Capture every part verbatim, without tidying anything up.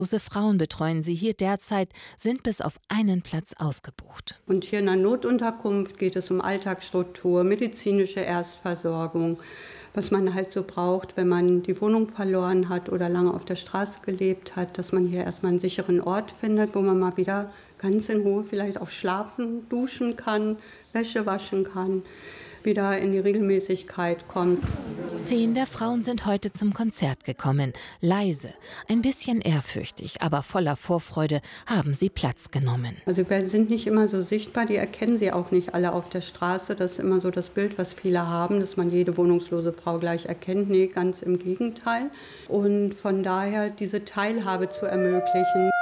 Wohnungslose Frauen betreuen sie hier derzeit, sind bis auf einen Platz ausgebucht. Und hier in der Notunterkunft geht es um Alltagsstruktur, medizinische Erstversorgung, was man halt so braucht, wenn man die Wohnung verloren hat oder lange auf der Straße gelebt hat, dass man hier erstmal einen sicheren Ort findet, wo man mal wieder ganz in Ruhe vielleicht auch schlafen, duschen kann, Wäsche waschen kann, wieder in die Regelmäßigkeit kommt. Zehn der Frauen sind heute zum Konzert gekommen. Leise, ein bisschen ehrfürchtig, aber voller Vorfreude haben sie Platz genommen. Also wir sind nicht immer so sichtbar, die erkennen sie auch nicht alle auf der Straße. Das ist immer so das Bild, was viele haben, dass man jede wohnungslose Frau gleich erkennt. Nee, ganz im Gegenteil. Und von daher diese Teilhabe zu ermöglichen.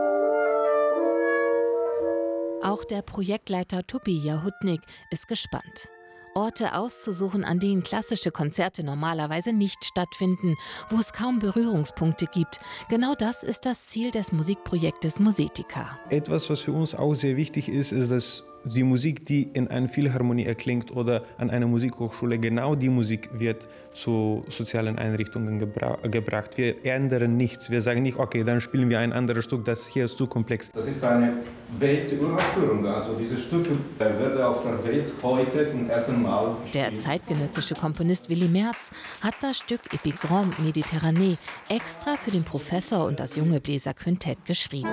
Auch der Projektleiter Tobias Hutnik ist gespannt. Orte auszusuchen, an denen klassische Konzerte normalerweise nicht stattfinden, wo es kaum Berührungspunkte gibt. Genau das ist das Ziel des Musikprojektes Musetica. Etwas, was für uns auch sehr wichtig ist, ist, dass die Musik, die in einer Philharmonie erklingt oder an einer Musikhochschule, genau die Musik wird zu sozialen Einrichtungen gebra- gebracht. Wir ändern nichts. Wir sagen nicht, okay, dann spielen wir ein anderes Stück, das hier ist zu komplex. Das ist eine Welturaufführung. Also diese Stücke werden auf der Welt heute zum ersten Mal gespielt. Der zeitgenössische Komponist Willy Merz hat das Stück Epigramme Méditerranée extra für den Professor und das junge Bläserquintett geschrieben.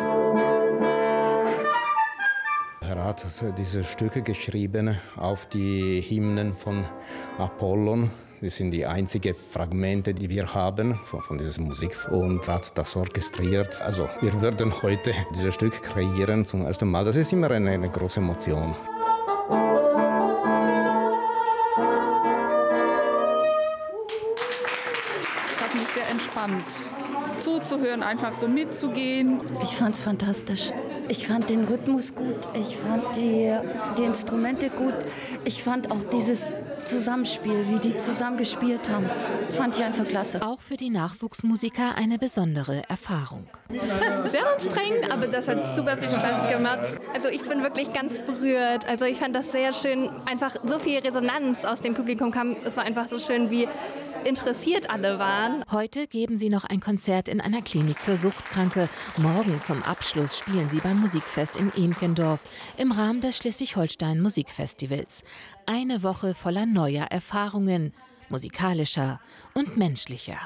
Er hat diese Stücke geschrieben auf die Hymnen von Apollon. Das sind die einzigen Fragmente, die wir haben von, von dieser Musik, und hat das orchestriert. Also wir würden heute dieses Stück kreieren zum ersten Mal. Das ist immer eine, eine große Emotion. Es hat mich sehr entspannt, zuzuhören, einfach so mitzugehen. Ich fand es fantastisch. Ich fand den Rhythmus gut, ich fand die, die Instrumente gut. Ich fand auch dieses Zusammenspiel, wie die zusammen gespielt haben, fand ich einfach klasse. Auch für die Nachwuchsmusiker eine besondere Erfahrung. Sehr anstrengend, aber das hat super viel Spaß gemacht. Also ich bin wirklich ganz berührt. Also ich fand das sehr schön, einfach so viel Resonanz aus dem Publikum kam. Es war einfach so schön, wie interessiert alle waren. Heute geben sie noch ein Konzert in einer Klinik für Suchtkranke. Morgen zum Abschluss spielen sie beim Musikfest in Emkendorf im Rahmen des Schleswig-Holstein Musikfestivals. Eine Woche voller neuer Erfahrungen, musikalischer und menschlicher.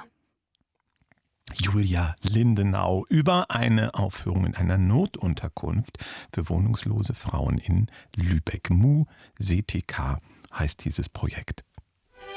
Julia Lindenau über eine Aufführung in einer Notunterkunft für wohnungslose Frauen in Lübeck. Musetica heißt dieses Projekt.